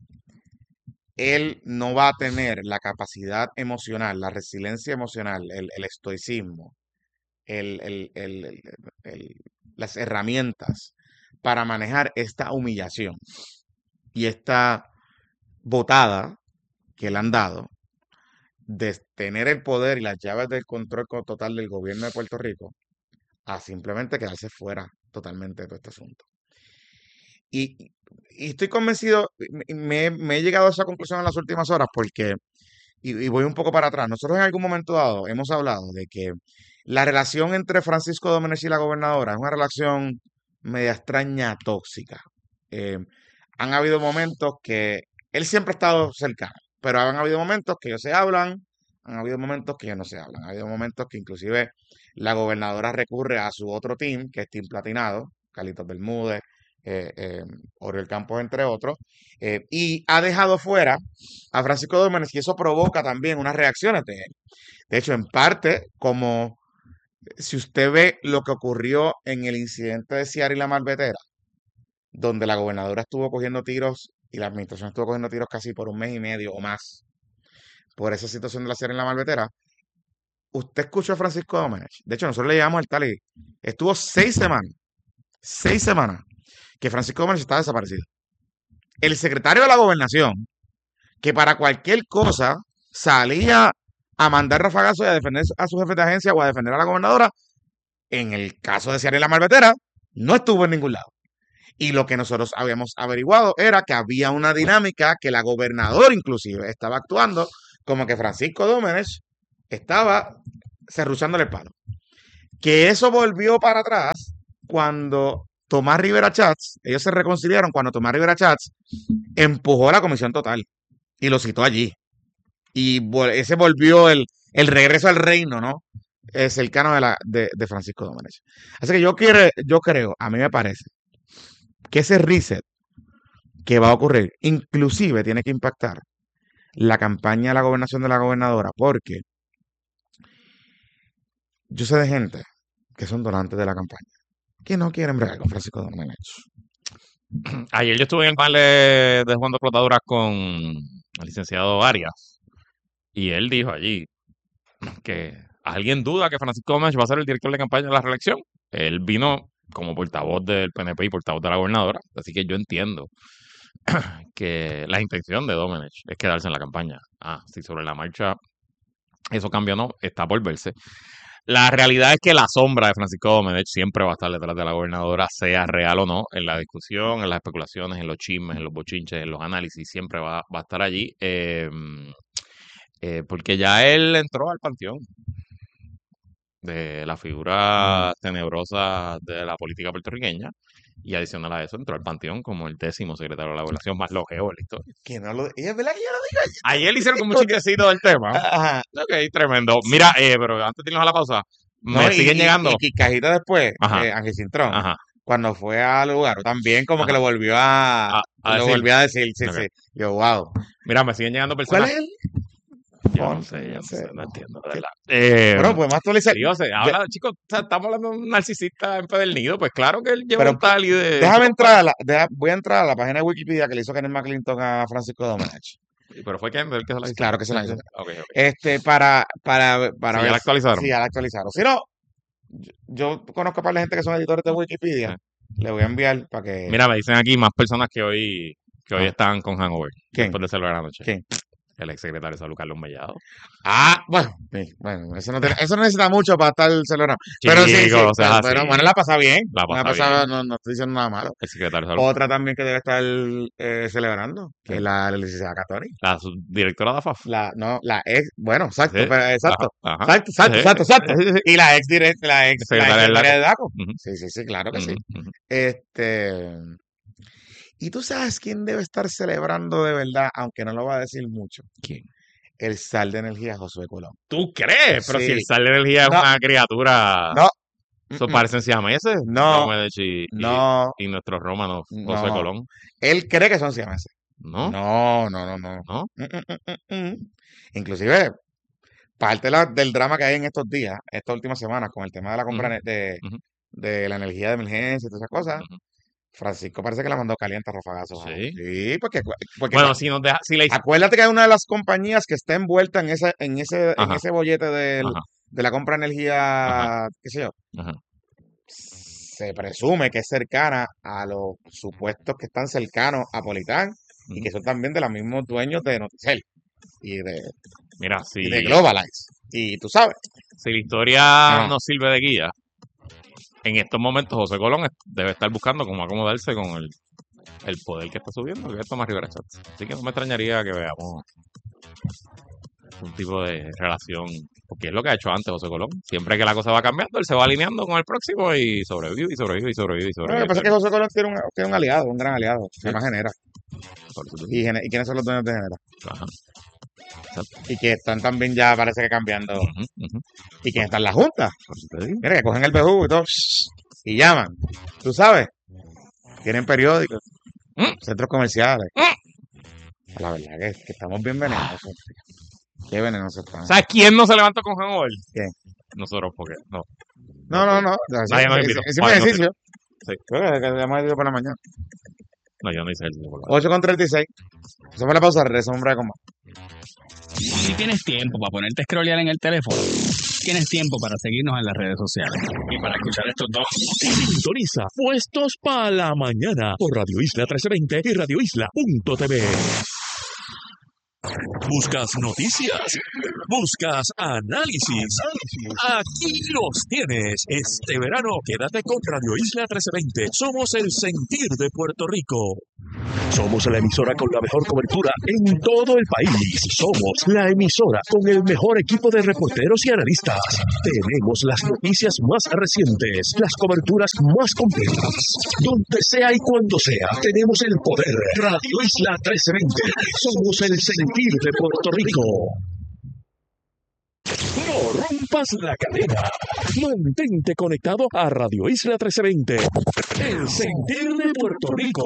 él no va a tener la capacidad emocional, la resiliencia emocional, el, el estoicismo, el, el- el- el- el- las herramientas para manejar esta humillación y esta botada que le han dado de tener el poder y las llaves del control co- total del gobierno de Puerto Rico a simplemente quedarse fuera totalmente de todo este asunto. Y, y estoy convencido, me, me- me he llegado a esa conclusión en las últimas horas porque, y, y voy un poco para atrás, nosotros en algún momento dado hemos hablado de que la relación entre Francisco Domenech y la gobernadora es una relación media extraña, tóxica. Eh, han habido momentos que él siempre ha estado cercano, pero han habido momentos que ellos se hablan, han habido momentos que ellos no se hablan, ha habido momentos que inclusive la gobernadora recurre a su otro team, que es Team Platinado, Carlitos Bermúdez, eh, eh, Oriol Campos, entre otros, eh, y ha dejado fuera a Francisco Domenech y eso provoca también unas reacciones de él. De hecho, en parte, como si usted ve lo que ocurrió en el incidente de Ciara y la Malvetera, donde la gobernadora estuvo cogiendo tiros y la administración estuvo cogiendo tiros casi por un mes y medio o más por esa situación de la Ciara y la Malvetera, usted escuchó a Francisco Domenech. De hecho, nosotros le llamamos al tal y estuvo seis semanas, seis semanas, que Francisco Domenech estaba desaparecido. El secretario de la gobernación, que para cualquier cosa salía a mandar rafagazos y a defender a su jefe de agencia o a defender a la gobernadora, en el caso de Ciara y la Malvetera, no estuvo en ningún lado. Y lo que nosotros habíamos averiguado era que había una dinámica que la gobernadora inclusive estaba actuando como que Francisco Domenech estaba cerruchándole el palo. Que eso volvió para atrás cuando Tomás Rivera Chats, ellos se reconciliaron cuando Tomás Rivera Chats empujó a la comisión total y lo citó allí. Y ese volvió el, el regreso al reino, ¿no? Es cercano de, la, de, de Francisco Domenech. Así que yo, quiero, yo creo, a mí me parece, que ese reset que va a ocurrir, inclusive tiene que impactar la campaña de la gobernación de la gobernadora, porque yo sé de gente que son donantes de la campaña, que no quieren bregar con Francisco Domenech. Ayer yo estuve en el panel de, de Juan de Explotadoras con el licenciado Arias, y él dijo allí que alguien duda que Francisco Domenech va a ser el director de campaña de la reelección. Él vino como portavoz del P N P y portavoz de la gobernadora, así que yo entiendo que la intención de Domenech es quedarse en la campaña. Ah, si sobre la marcha eso cambió o no, está por verse. La realidad es que la sombra de Francisco Domenech siempre va a estar detrás de la gobernadora, sea real o no, en la discusión, en las especulaciones, en los chismes, en los bochinches, en los análisis, siempre va, va a estar allí, eh, eh, porque ya él entró al panteón de la figura tenebrosa de la política puertorriqueña, y adicional a eso entró al panteón como el décimo secretario de la gobernación más longevo de la historia. Que no lo, y es verdad que yo lo digo. Ayer le hicieron como un chiquecito del tema. Ajá. Ok, tremendo. Mira, eh, pero antes de irnos a la pausa, me No, siguen y, llegando. Y, y Cajita después, Ajá. eh, Ángel Cintrón, Ajá. cuando fue al lugar, también como Ajá. que lo volvió a, A- a lo decir. volvió a decir, sí, Ok. sí. Yo, wow. Mira, me siguen llegando ¿Cuál personas. es el? Yo no Ponce, sé, yo no ese, sé, no no. entiendo, de verdad. Eh, Bueno, podemos actualizar. Dios, se habla, chicos, o sea, estamos hablando de un narcisista empedernido, pues claro que él lleva Pero un tal y de... Déjame entrar a la, deja- voy a entrar a la página de Wikipedia que le hizo Kenneth McClinton a Francisco Domenech. Pero fue Kendall el que se la hizo. Claro que se la hizo. Ok, ok. Este, para, para, para Sí, ya ver la actualizaron. si ya la actualizaron. Si no, yo, yo conozco a par de gente que son editores de Wikipedia. Le voy a enviar para que. Mira, me dicen aquí más personas que hoy que hoy Ah. están con hangover. ¿Quién? Después de celebrar anoche. ¿Quién? El exsecretario de Salud, Carlos Mellado. Ah, bueno, sí, bueno, eso no, tiene- eso no necesita mucho para estar celebrando. Pero sí, sí, Chicos, o sea, pero, así. pero bueno, la pasa bien. La La pasa pasa, bien. no, no estoy diciendo nada malo. El secretario de Salud. Otra también que debe estar eh, celebrando, que es la, la licenciada Catori. La subdirectora de A F A F. La, no, la ex, bueno, exacto, Sí. pero, exacto. Ajá, ajá. Exacto, exacto, Sí. exacto, exacto. Sí, sí, sí. Y la ex direct, la ex, la ex Secretaria del secretaria de DACO. Ujú. Sí, sí, sí, claro que sí. Ujú, ujú. Este, y tú sabes quién debe estar celebrando de verdad, aunque no lo va a decir mucho. ¿Quién? El sal de energía Josué Colón. ¿Tú crees? Pero Sí. si el sal de energía es No. una criatura... No. Eso Mm-mm. parecen siameses. No. Domenech y, y- No. y nuestros romanos, José No. Colón. Él cree que son siameses. ¿No? No, no, no, no. ¿No? Mm, mm, mm, mm, mm. Inclusive, parte de la- del drama que hay en estos días, estas últimas semanas, con el tema de la compra Ujú. ne- de, Ujú. de la energía de emergencia y todas esas cosas, Ujú. Francisco parece que la mandó caliente a rafagazos. Sí. Sí, porque, porque Bueno, si nos deja... Si le acuérdate que hay una de las compañías que está envuelta en ese, en ese, en Ajá. ese bollete del- Ajá. de la compra de energía, Ajá. qué sé yo, Ajá. se presume que es cercana a los supuestos que están cercanos a Politán y Ujú. que son también de los mismos dueños de Noticel y de, Mira, y si, de Globalize. Y tú sabes, si la historia Ah. nos sirve de guía, en estos momentos José Colón es- debe estar buscando cómo acomodarse con el, el poder que está subiendo, que es Tomás Rivera Chats. Así que no me extrañaría que veamos un tipo de relación, porque es lo que ha hecho antes José Colón. Siempre que la cosa va cambiando, él se va alineando con el próximo y sobrevive, y sobrevive, y sobrevive, y lo sobrevive. que pasa es que José Colón tiene un, tiene un aliado, un gran aliado, se Sí. llama Genera. Por eso te digo. ¿Y, Gene- ¿y quiénes son los dueños de Genera? Ajá. Y que están también ya parece que cambiando. Ujú, ujú. ¿Y quién está en la Junta? Por eso te digo. Mira, que cogen el bejugo y todo, y llaman. ¿Tú sabes? Tienen periódicos, Mm. centros comerciales. Mm. La verdad que, que estamos bien venenosos. Qué venenosos estamos. ¿Sabes quién no se levantó con hangover? ¿Quién? nosotros, porque no. No, no, no. Nadie nos invitó. Hicimos Ay, no sé. ejercicio. Sí. Creo que hemos ejercicio por la mañana. No, yo no hice ejercicio por la ocho con treinta y seis. Hacemos la pausa, regresamos un break más. Si tienes tiempo para ponerte a scrollear en el teléfono, tienes tiempo para seguirnos en las redes sociales. Y para escuchar estos dos. Sintoniza Puestos para la Mañana por Radio Isla trece veinte y radio isla punto t v. ¿Buscas noticias? ¿Buscas análisis? Aquí los tienes. Este verano quédate con Radio Isla trece veinte. Somos el sentir de Puerto Rico. Somos la emisora con la mejor cobertura en todo el país. Somos la emisora con el mejor equipo de reporteros y analistas. Tenemos las noticias más recientes, las coberturas más completas. Donde sea y cuando sea, tenemos el poder. Radio Isla trece veinte. Somos el sentir de Puerto Rico. No rompas la cadena. Mantente conectado a Radio Isla trece veinte. El sentir de Puerto Rico.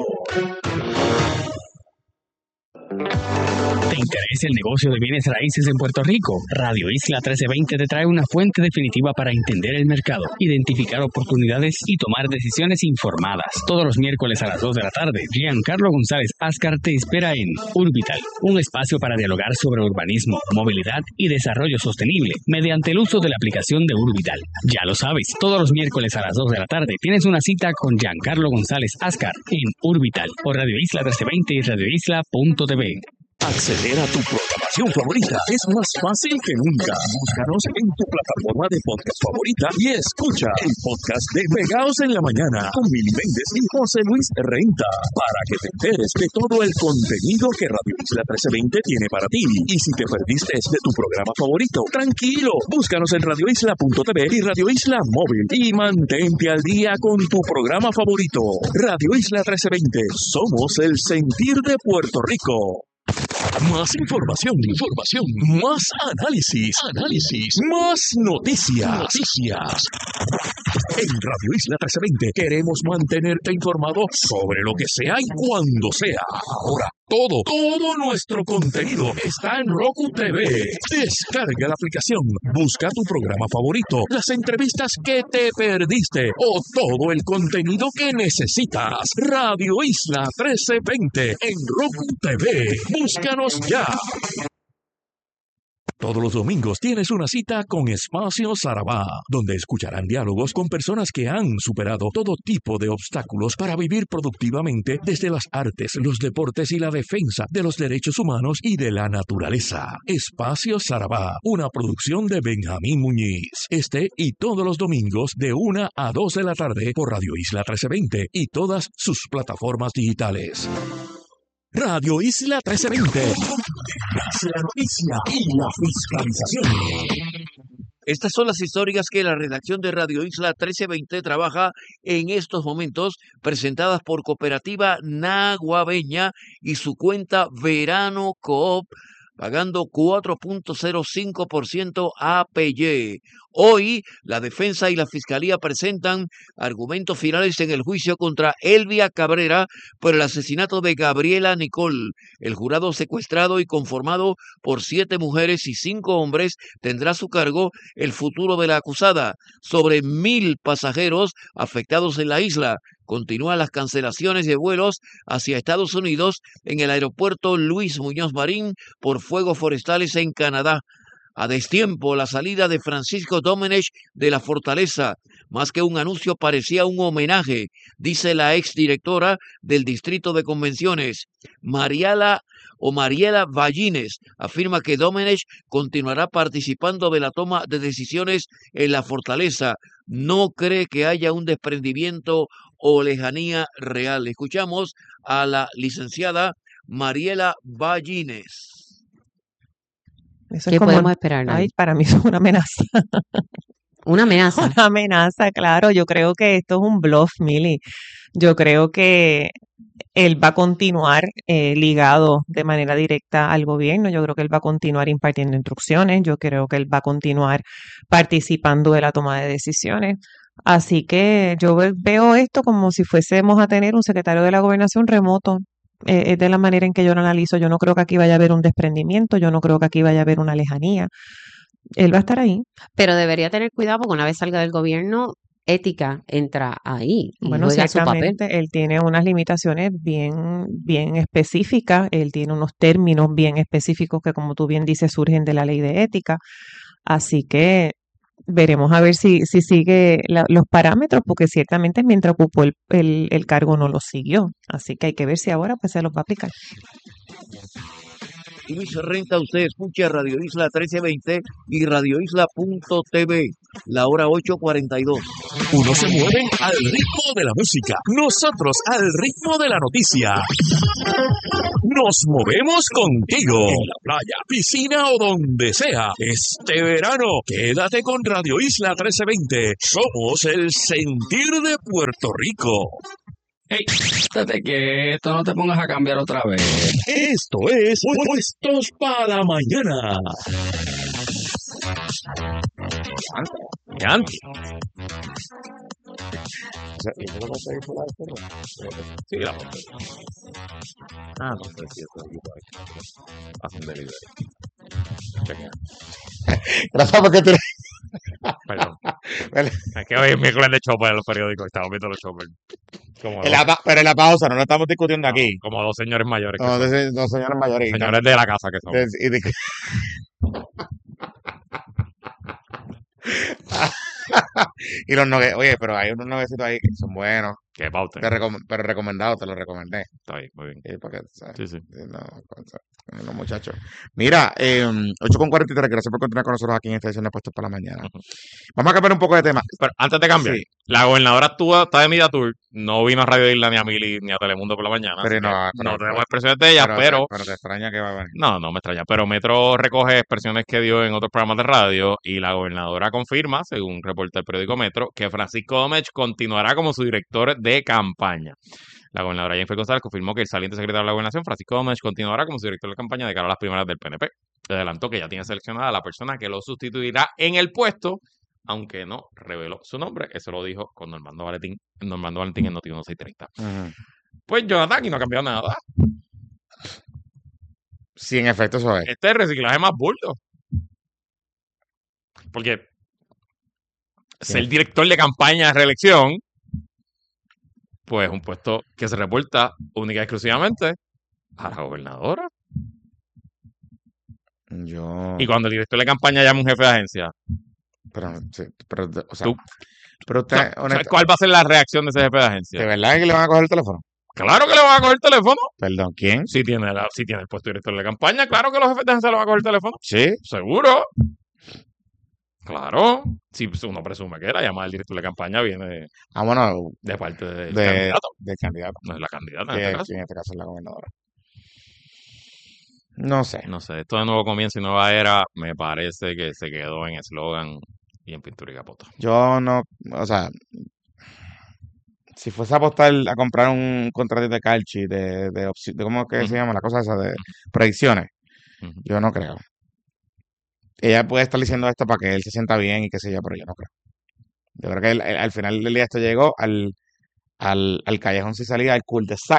¿Te interesa el negocio de bienes raíces en Puerto Rico? Radio Isla trece veinte te trae una fuente definitiva para entender el mercado, identificar oportunidades y tomar decisiones informadas. Todos los miércoles a las dos de la tarde, Giancarlo González Ascar te espera en Urbital, un espacio para dialogar sobre urbanismo, movilidad y desarrollo sostenible mediante el uso de la aplicación de Urbital. Ya lo sabes, todos los miércoles a las dos de la tarde tienes una cita con Giancarlo González Ascar en Urbital por Radio Isla trece veinte y radio isla punto t v. Acceder a tu programación favorita es más fácil que nunca. Búscanos en tu plataforma de podcast favorita y escucha el podcast de Pegaos en la Mañana con Mili Méndez y José Luis Renta para que te enteres de todo el contenido que Radio Isla trece veinte tiene para ti. Y si te perdiste de tu programa favorito, tranquilo, búscanos en radio isla punto t v y Radio Isla Móvil y mantente al día con tu programa favorito. Radio Isla trece veinte, somos el sentir de Puerto Rico. Más información, información, más análisis, análisis, más noticias, noticias. En Radio Isla trece veinte queremos mantenerte informado sobre lo que sea y cuando sea. Ahora, todo, todo nuestro contenido está en Roku T V. Descarga la aplicación, busca tu programa favorito, las entrevistas que te perdiste o todo el contenido que necesitas. Radio Isla trece veinte en Roku T V. Búscanos ya. Todos los domingos tienes una cita con Espacio Sarabá, donde escucharán diálogos con personas que han superado todo tipo de obstáculos para vivir productivamente desde las artes, los deportes y la defensa de los derechos humanos y de la naturaleza. Espacio Sarabá, una producción de Benjamín Muñiz. Este y todos los domingos de una a dos de la tarde por Radio Isla trece veinte y todas sus plataformas digitales. Radio Isla trece veinte. La noticia y la fiscalización. Estas son las historias que la redacción de Radio Isla trece veinte trabaja en estos momentos, presentadas por Cooperativa Naguabeña y su cuenta Verano Coop, pagando cuatro punto cero cinco por ciento A P Y. Hoy, la defensa y la fiscalía presentan argumentos finales en el juicio contra Elvia Cabrera por el asesinato de Gabriela Nicole. El jurado secuestrado y conformado por siete mujeres y cinco hombres tendrá a su cargo el futuro de la acusada. Sobre mil pasajeros afectados en la isla. Continúan las cancelaciones de vuelos hacia Estados Unidos en el aeropuerto Luis Muñoz Marín por fuegos forestales en Canadá. A destiempo, la salida de Francisco Domenech de la Fortaleza, más que un anuncio, parecía un homenaje, dice la exdirectora del Distrito de Convenciones. Mariela o Mariela Vallines afirma que Domenech continuará participando de la toma de decisiones en la Fortaleza. No cree que haya un desprendimiento o lejanía real. Escuchamos a la licenciada Mariela Vallines. Eso ¿Qué es como, podemos esperar? ay, para mí es una amenaza. Una amenaza. Una amenaza, claro. Yo creo que esto es un bluff, Mili. Yo creo que él va a continuar eh, ligado de manera directa al gobierno. Yo creo que él va a continuar impartiendo instrucciones. Yo creo que él va a continuar participando de la toma de decisiones. Así que yo ve- veo esto como si fuésemos a tener un secretario de la gobernación remoto. Eh, es de la manera en que yo lo analizo. Yo no creo que aquí vaya a haber un desprendimiento. Yo no creo que aquí vaya a haber una lejanía. él va a estar ahí. Pero debería tener cuidado porque una vez salga del gobierno, ética entra ahí y Bueno, juega su papel. ciertamente él tiene unas limitaciones bien, bien específicas, él tiene unos términos bien específicos que, como tú bien dices, surgen de la ley de ética. Así que veremos a ver si, si sigue la- los parámetros, porque ciertamente mientras ocupó el, el, el cargo no los siguió. Así que hay que ver si ahora pues se los va a aplicar. Luis Renta, usted escucha Radio Isla trece veinte y Radio Isla punto T V, la hora ocho cuarenta y dos. Unos se mueven al ritmo de la música, nosotros al ritmo de la noticia. Nos movemos contigo en la playa, piscina o donde sea. Este verano, quédate con Radio Isla trece veinte. Somos el sentir de Puerto Rico. Hey, estate quieto, no te pongas a cambiar otra vez. Esto es Puestos para Mañana. ¿Qué antes? Sí, la foto. Ah, no sé si eso es hacen delivery. Chequea. Gracias porque tú... Perdón. Es que hoy es miércoles de chopper en los periódicos. Estamos viendo los choppers. Como En dos, la pa- pero en la pausa, no lo estamos discutiendo aquí. como dos señores mayores. Que No, son. de- dos señores mayores. Señores de la casa que son. De- y de- y los nuggets, oye, pero hay unos nuggecitos ahí que son buenos. Que paute. Te recom- pero recomendados, te los recomendé. Está bien, muy bien. Sí, porque, ¿sabes? Sí, sí. Sí, no, cosa- los muchachos. Mira, eh, ocho con cuarenta y tres, gracias por continuar con nosotros aquí en esta edición de Puestos para la Mañana. Ujú. Vamos a cambiar un poco de tema. Pero antes de cambiar, Sí. la gobernadora actúa, está de media tour, no vino a Radio Isla ni a Mili ni a Telemundo por la mañana. Pero así no, que pero- no tenemos expresiones de ella, pero, pero, pero te extraña que va a venir. no, no me extraña. Pero Metro recoge expresiones que dio en otros programas de radio y la gobernadora confirma, según reporta el periódico Metro, que Francisco Domech continuará como su director de campaña. La gobernadora Jennifer González confirmó que el saliente secretario de la Gobernación, Francisco Domech, continuará como su director de campaña de cara a las primeras del P N P. Adelantó que ya tiene seleccionada a la persona que lo sustituirá en el puesto, aunque no reveló su nombre. Eso lo dijo con Normando Valentín, Normando Valentín en Noti uno seis treinta. Ujú. Pues Jonathan aquí no ha cambiado nada. Sí, en efecto, eso es. Este es el reciclaje más burdo. Porque ser director de campaña de reelección, pues un puesto que se reporta única y exclusivamente a la gobernadora. Yo. Y cuando el director de campaña llama a un jefe de agencia, Pero, sí, pero, o sea, Tú- pero usted, no, ¿sabes honesta- cuál va a ser la reacción de ese jefe de ¿de agencia? verdad que le van a coger el teléfono? Claro que le van a coger el teléfono. Perdón, ¿quién? Si tiene, la, si tiene el puesto de director de campaña, claro que los jefes de agencia le van a coger el teléfono. Sí. Seguro. Claro. Si uno presume que la llamada del director de campaña viene Ah, bueno, de parte del de, candidato. del candidato. No es la candidata en Que este es- caso. en este caso es la gobernadora. No sé. No sé, esto de nuevo comienzo y nueva era, me parece que se quedó en eslogan y en pintura y capoto. Yo no, o sea, si fuese a apostar a comprar un contrato de Calchi, de, de, opci- de ¿cómo es que se Ujú. llama? La cosa esa de predicciones, Ujú. yo no creo. Ella puede estar diciendo esto para que él se sienta bien y qué sé yo, pero yo no creo. Yo creo que él- él- al final del día esto llegó al, al, al callejón sin salida, al cul-de-sac,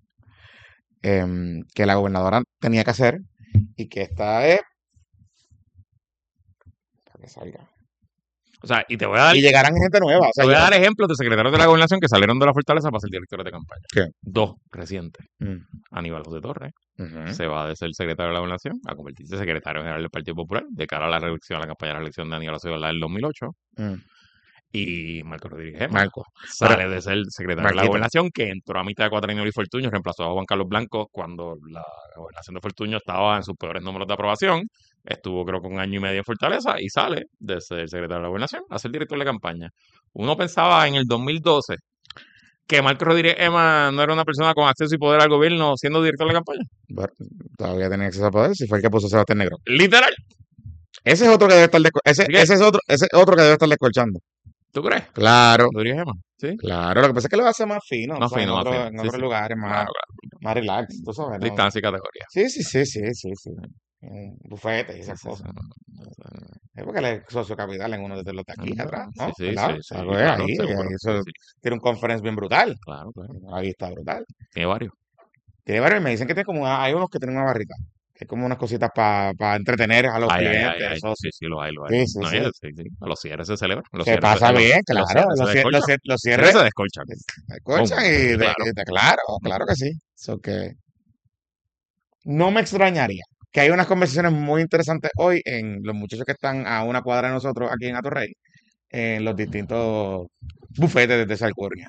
em, que la gobernadora tenía que hacer y que esta es para que salga. O sea, y te voy a dar, Y llegarán gente nueva. O te sea, voy a yo- dar ejemplos de secretarios de la gobernación que salieron de la fortaleza para ser directores de campaña. ¿Qué? Dos recientes. Mm, Aníbal José Torres ujú. se va de ser secretario de la gobernación a convertirse en secretario general del Partido Popular de cara a la reelección, a la campaña de la elección de Aníbal José Torres del dos mil ocho. Mm, Y Marco Rodríguez Gema Marco. sale Pero- de ser secretario de la Marquito. gobernación, que entró a mitad de cuatrienio Luis Fortuño, reemplazó a Juan Carlos Blanco cuando la gobernación de Fortuño estaba en sus peores números de aprobación. Estuvo creo que un año y medio en Fortaleza y sale de ser secretario de la gobernación a ser director de campaña. Uno pensaba en el dos mil doce que Marco Rodríguez Gema no era una persona con acceso y poder al gobierno siendo director de campaña. Bueno, todavía tiene acceso a poder, si fue el que puso Sebastián Negro. Literal. Ese es otro que debe estar desco- ese, ¿Qué? ese es otro, ese es otro que debe estar descolchando. ¿Tú crees? Claro, Rodríguez Gema. Sí. claro. Lo que pasa es que lo hace más fino, Más o sea, fino, en, más otro- fino. en Sí, otros sí. lugares más, Claro, más relax, tú sabes, ¿no? Distancia y categoría. Sí, sí, sí, sí, sí, sí. Un bufete y esas Sí, sí, cosas. sí. Es porque él es socio capital en uno de los de aquí Ah, atrás, sí, ¿no? sí, ¿Verdad? sí, sí, Algo es claro, ahí, seguro, ahí eso sí, sí. tiene un conference bien brutal. Claro, claro. Ahí está brutal. Tiene varios. Tiene varios, me dicen que tiene como, una- hay unos que tienen una barrita. Hay como unas cositas para pa entretener a los Ay, ay, clientes. ay, ay. Eso Sí, sí, lo hay, lo sí, hay. sí, No, sí. y- sí, sí. Los cierres se celebran. Los Se cierres se- pasa los- bien, los claro. cierres se Los, cier- los, descolchan. cier- los Los cierres cierres se descolchan. se escuchan Boom. y de, Claro. y de- claro, claro que sí. So que no me extrañaría que hay unas conversaciones muy interesantes hoy en los muchachos que están a una cuadra de nosotros aquí en Atorrey, en los distintos bufetes de Salcurnia.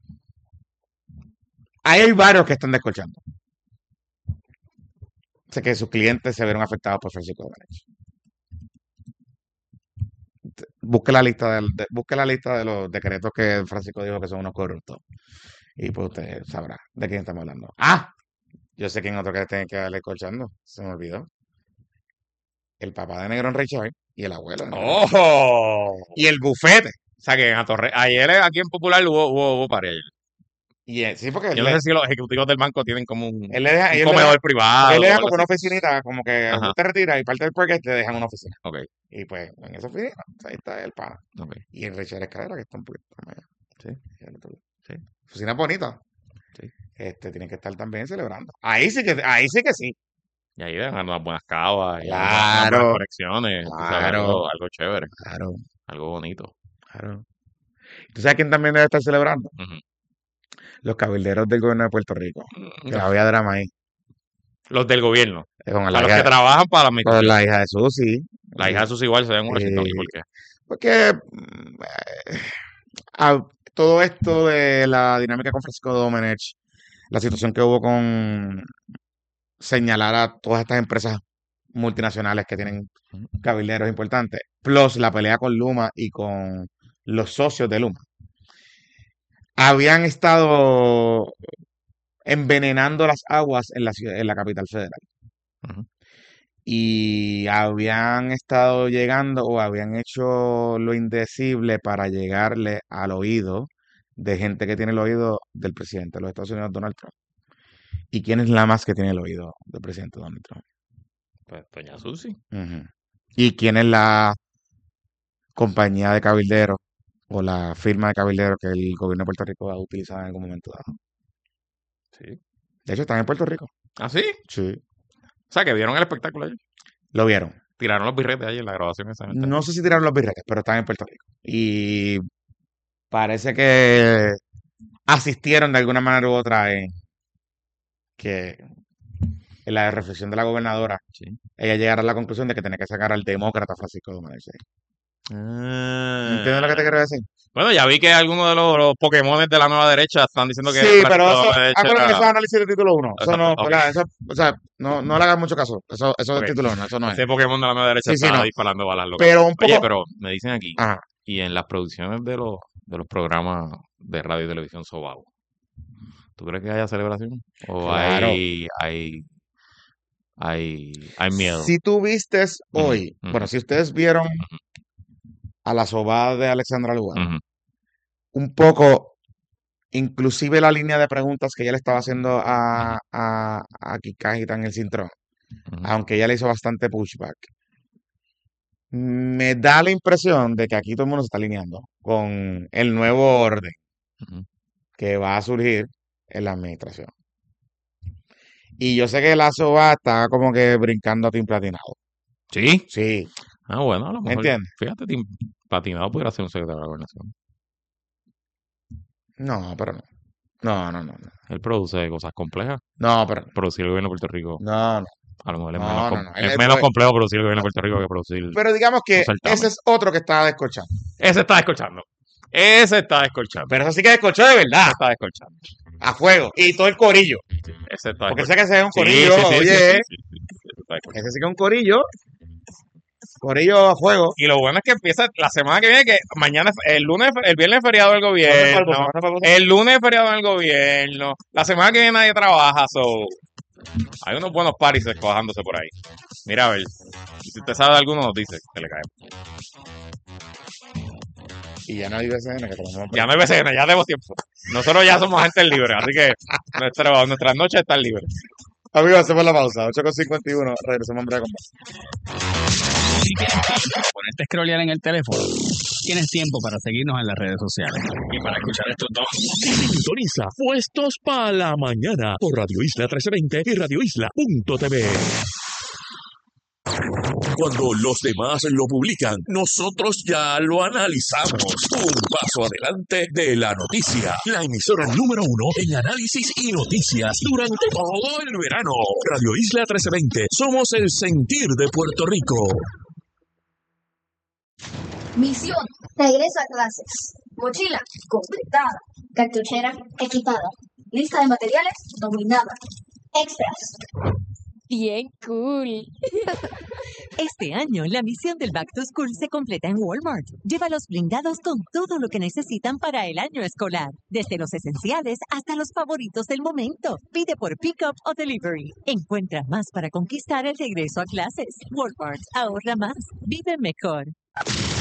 Ahí hay varios que están descolchando. Sé que sus clientes se vieron afectados por Francisco Domenech. Busque la lista del- de, busque la lista de los decretos que Francisco dijo que son unos corruptos. Y pues usted sabrá de quién estamos hablando. ¡Ah! Yo sé quién otro que tiene que darle colchando. Se me olvidó. El papá de Negrón Richard y el abuelo de Negrón Richard. ¡Oh! Y el bufete. O sea que en Atorrey, ayer aquí en Popular hubo, hubo, hubo party ayer. Y él- sí, porque él Yo no le, sé si los ejecutivos del banco tienen como un, él le deja, un ellos le comedor dejan, privado él le o deja algo como una así. oficinita, como que Ajá. usted retira y parte del parque te dejan una oficina. Ok, Y pues en esa oficina, ahí está el pana. ok. Y el Richard Escalera, que está un poquito más allá. Sí, Y el otro lado. sí, Oficina bonita. sí. Este, tienen que estar también celebrando. Ahí sí que, ahí sí que sí. Y ahí dejan unas buenas cavas y unas Claro. buenas conexiones. tú sabes, Claro. algo, algo chévere, Claro, algo bonito. claro. ¿Tú sabes quién también debe estar celebrando? Ujú. Los cabilderos del gobierno de Puerto Rico. Mm, Que había drama ahí. Los del gobierno. Eh, Con A la los hija, que trabajan para la con administración. la hija de Susi. La hija de sus igual se ven en Washington. ¿Y Eh, por qué? Porque mm, eh, a- todo esto de la dinámica con Francisco Domenech, la situación que hubo con señalar a todas estas empresas multinacionales que tienen cabilderos importantes, plus la pelea con Luma y con los socios de Luma, habían estado envenenando las aguas en la ciudad, en la capital federal. Ujú. Y habían estado llegando o habían hecho lo indecible para llegarle al oído de gente que tiene el oído del presidente de los Estados Unidos, Donald Trump. ¿Y quién es la más que tiene el oído del presidente Donald Trump? Pues doña Susi. Ujú. ¿Y quién es la compañía de cabilderos o la firma de cabilderos que el gobierno de Puerto Rico ha utilizado en algún momento dado? Sí. De hecho, están en Puerto Rico. ¿Ah, sí? Sí. O sea, que vieron el espectáculo ayer. Lo vieron. Tiraron los birretes ayer en la grabación esa. en el No sé si tiraron los birretes, pero están en Puerto Rico. Y parece que asistieron de alguna manera u otra en que en la reflexión de la gobernadora, Sí. ella llegara a la conclusión de que tenía que sacar al demócrata Francisco Domenech. ¿Entiendes lo que te Ah. quiero decir? Bueno, ya vi que algunos de los, los Pokémones de la nueva derecha están diciendo que Sí, Francisco pero eso, Domenech acuérdate que era- eso es análisis de título uno. Eso no, Ok. ¿verdad? Eso, o sea, no, no le hagas mucho caso. Eso, eso Ok. es título uno, eso no es. Ese Pokémon de la nueva derecha Sí, sí, está no. disparando balas locas. Pero un poco. Oye, pero me dicen aquí, Ajá. y en las producciones de los, de los programas de radio y televisión Sobao, ¿tú crees que haya celebración? ¿O Claro. hay, hay, hay, hay miedo? Si tú vistes Ujú, hoy, ujú. bueno, si ustedes vieron a la sobada de Alexandra Lugaro, Ujú. un poco, inclusive la línea de preguntas que ella le estaba haciendo a, a, a Kikajita en el Cintrón, Ujú. aunque ella le hizo bastante pushback, me da la impresión de que aquí todo el mundo se está alineando con el nuevo orden Ujú. que va a surgir en la administración. Y yo sé que la soba está como que brincando a Tim Platinado. ¿Sí? Sí, Ah, bueno, a lo ¿me mejor, entiendes? fíjate, Tim Patinado pudiera ser un secretario de la gobernación. No, pero no. No, no, no, no. Él produce cosas complejas. No, pero Producir el gobierno de Puerto Rico, no, no. a lo mejor es No, menos, no, com- no. Él es es menos dueño. complejo producir el gobierno de Puerto Rico que producir Pero digamos que un certamen. ese es otro que está descolchando. Ese está descolchando. Ese está descolchando. Pero eso sí que descolchó de verdad, Ese está descolchando. a fuego. Y todo el corillo. Ese está Porque descolchando. sé que ese es un Sí, corillo, sí, sí, sí, oye, sí, sí, sí, sí, ese está descolchando. ese sí que es un corillo. Corillo a fuego. Y lo bueno es que empieza la semana que viene, que mañana, es- el lunes, el viernes es feriado del ¿Cuándo es para el gobierno, voto? ¿Cuándo es para el voto? el lunes es feriado del gobierno, la semana que viene nadie trabaja, so hay unos buenos paris escojándose por ahí. Mira, a ver, y si usted sabe de alguno, nos dice que le cae. Y ya no hay B C N que tenemos. Ya no hay B C N, ya tenemos tiempo. Nosotros ya somos agentes libres, así que nuestra, nuestras noches están libres. Amigos, hacemos la pausa. ocho con cincuenta y uno. Regresamos en breve con más. Si tienes tiempo para ponerte a scrollear en el teléfono, tienes tiempo para seguirnos en las redes sociales. Y para escuchar estos dos. Sintoniza Puestos para la Mañana por Radio Isla trece veinte y radio isla punto t v. Cuando los demás lo publican, nosotros ya lo analizamos. Un paso adelante de la noticia. La emisora número uno en análisis y noticias durante todo el verano. Radio Isla trece veinte. Somos el sentir de Puerto Rico. Misión: regresa a clases. Mochila completada. Cartuchera equipada. Lista de materiales dominada. Extras. Bien cool. Este año, la misión del Back to School se completa en Walmart. Llévalos blindados con todo lo que necesitan para el año escolar. Desde los esenciales hasta los favoritos del momento. Pide por pick-up o delivery. Encuentra más para conquistar el regreso a clases. Walmart, ahorra más. Vive mejor.